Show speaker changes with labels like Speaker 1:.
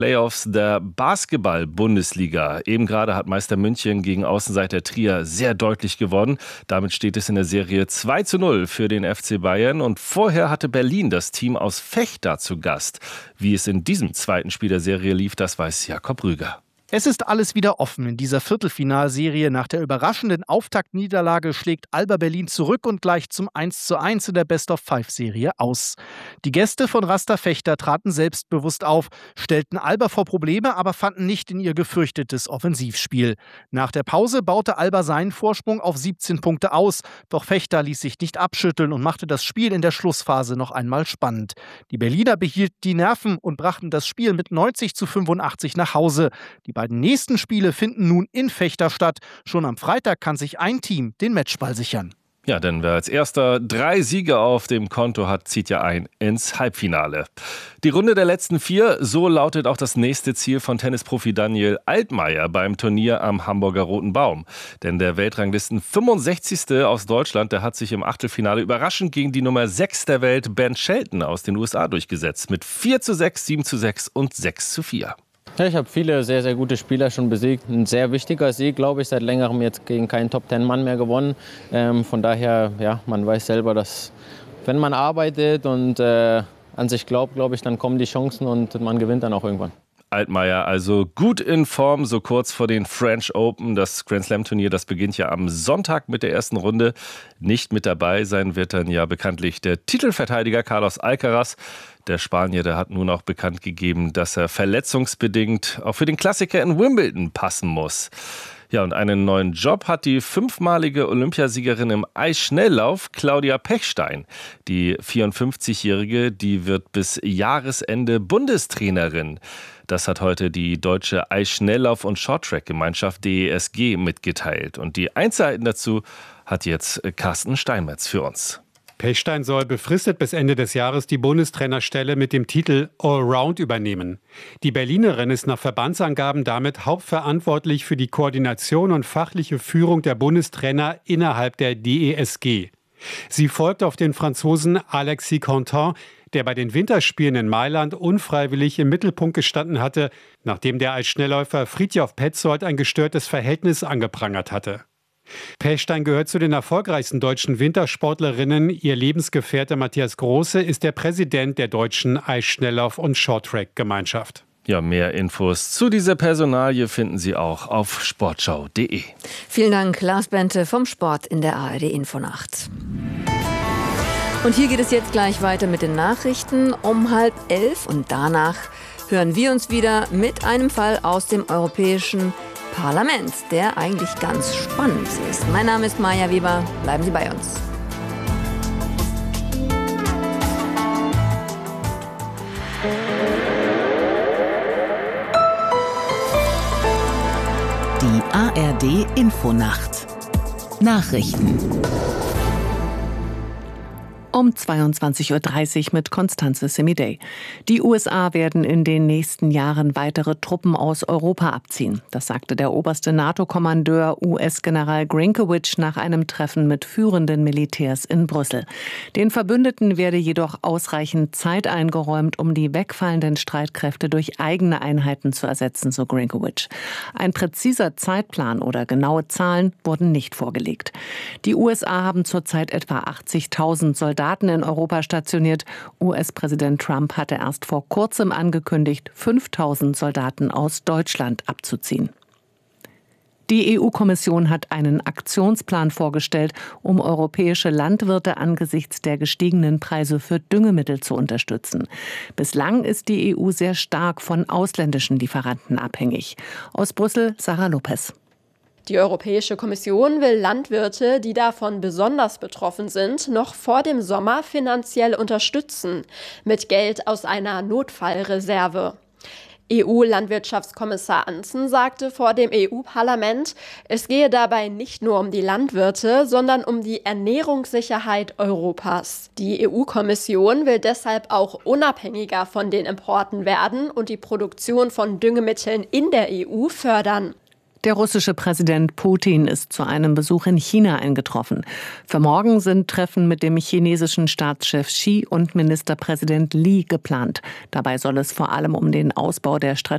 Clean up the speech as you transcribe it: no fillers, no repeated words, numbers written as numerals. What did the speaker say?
Speaker 1: Playoffs der Basketball-Bundesliga. Eben gerade hat Meister München gegen Außenseiter Trier sehr deutlich gewonnen. Damit steht es in der Serie 2:0 für den FC Bayern. Und vorher hatte Berlin das Team aus Vechta zu Gast. Wie es in diesem zweiten Spiel der Serie lief, das weiß Jakob Rüger.
Speaker 2: Es ist alles wieder offen in dieser Viertelfinalserie. Nach der überraschenden Auftaktniederlage schlägt Alba Berlin zurück und gleicht zum 1:1 in der Best-of-5-Serie aus. Die Gäste von Rasta Vechta traten selbstbewusst auf, stellten Alba vor Probleme, aber fanden nicht in ihr gefürchtetes Offensivspiel. Nach der Pause baute Alba seinen Vorsprung auf 17 Punkte aus, doch Vechta ließ sich nicht abschütteln und machte das Spiel in der Schlussphase noch einmal spannend. Die Berliner behielten die Nerven und brachten das Spiel mit 90:85 nach Hause. Die beiden nächsten Spiele finden nun in Vechta statt. Schon am Freitag kann sich ein Team den Matchball sichern.
Speaker 1: Ja, denn wer als erster 3 Siege auf dem Konto hat, zieht ja ein ins Halbfinale. Die Runde der letzten 4, so lautet auch das nächste Ziel von Tennisprofi Daniel Altmaier beim Turnier am Hamburger Roten Baum. Denn der Weltranglisten 65. aus Deutschland, der hat sich im Achtelfinale überraschend gegen die Nummer 6 der Welt, Ben Shelton aus den USA, durchgesetzt. Mit 4:6, 7:6 und 6:4.
Speaker 3: Ja, ich habe viele sehr, sehr gute Spieler schon besiegt. Ein sehr wichtiger Sieg, glaube ich, seit längerem jetzt gegen keinen Top-10-Mann mehr gewonnen. Von daher, ja, man weiß selber, dass wenn man arbeitet und an sich glaubt, glaube ich, dann kommen die Chancen und man gewinnt dann auch irgendwann.
Speaker 1: Altmaier also gut in Form, so kurz vor den French Open. Das Grand-Slam-Turnier, das beginnt ja am Sonntag mit der ersten Runde. Nicht mit dabei sein wird dann ja bekanntlich der Titelverteidiger Carlos Alcaraz. Der Spanier, der hat nun auch bekannt gegeben, dass er verletzungsbedingt auch für den Klassiker in Wimbledon passen muss. Ja, und einen neuen Job hat die 5-malige Olympiasiegerin im Eisschnelllauf, Claudia Pechstein. Die 54-Jährige, die wird bis Jahresende Bundestrainerin. Das hat heute die Deutsche Eisschnelllauf- und Shorttrack-Gemeinschaft DESG mitgeteilt. Und die Einzelheiten dazu hat jetzt Carsten Steinmetz für uns.
Speaker 4: Pechstein soll befristet bis Ende des Jahres die Bundestrainerstelle mit dem Titel Allround übernehmen. Die Berlinerin ist nach Verbandsangaben damit hauptverantwortlich für die Koordination und fachliche Führung der Bundestrainer innerhalb der DESG. Sie folgt auf den Franzosen Alexis Contant, der bei den Winterspielen in Mailand unfreiwillig im Mittelpunkt gestanden hatte, nachdem der Eisschnellläufer Fridtjof Petzold ein gestörtes Verhältnis angeprangert hatte. Pechstein gehört zu den erfolgreichsten deutschen Wintersportlerinnen. Ihr Lebensgefährte Matthias Große ist der Präsident der Deutschen Eisschnelllauf- und Shorttrack-Gemeinschaft.
Speaker 1: Ja, mehr Infos zu dieser Personalie finden Sie auch auf sportschau.de.
Speaker 5: Vielen Dank, Lars Bente vom Sport in der ARD Infonacht. Und hier geht es jetzt gleich weiter mit den Nachrichten um 10:30 und danach hören wir uns wieder mit einem Fall aus dem Europäischen Parlament, der eigentlich ganz spannend ist. Mein Name ist Maja Weber, bleiben Sie bei uns.
Speaker 6: Die ARD Infonacht. Nachrichten. Um 22:30 Uhr mit Constanze Semidey. Die USA werden in den nächsten Jahren weitere Truppen aus Europa abziehen. Das sagte der oberste NATO-Kommandeur US-General Grinkewich nach einem Treffen mit führenden Militärs in Brüssel. Den Verbündeten werde jedoch ausreichend Zeit eingeräumt, um die wegfallenden Streitkräfte durch eigene Einheiten zu ersetzen, so Grinkewich. Ein präziser Zeitplan oder genaue Zahlen wurden nicht vorgelegt. Die USA haben zurzeit etwa 80.000 Soldaten in Europa stationiert. US-Präsident Trump hatte erst vor kurzem angekündigt, 5.000 Soldaten aus Deutschland abzuziehen. Die EU-Kommission hat einen Aktionsplan vorgestellt, um europäische Landwirte angesichts der gestiegenen Preise für Düngemittel zu unterstützen. Bislang ist die EU sehr stark von ausländischen Lieferanten abhängig. Aus Brüssel, Sarah Lopez.
Speaker 7: Die Europäische Kommission will Landwirte, die davon besonders betroffen sind, noch vor dem Sommer finanziell unterstützen, mit Geld aus einer Notfallreserve. EU-Landwirtschaftskommissar Ansson sagte vor dem EU-Parlament, es gehe dabei nicht nur um die Landwirte, sondern um die Ernährungssicherheit Europas. Die EU-Kommission will deshalb auch unabhängiger von den Importen werden und die Produktion von Düngemitteln in der EU fördern.
Speaker 6: Der russische Präsident Putin ist zu einem Besuch in China eingetroffen. Für morgen sind Treffen mit dem chinesischen Staatschef Xi und Ministerpräsident Li geplant. Dabei soll es vor allem um den Ausbau der strategischen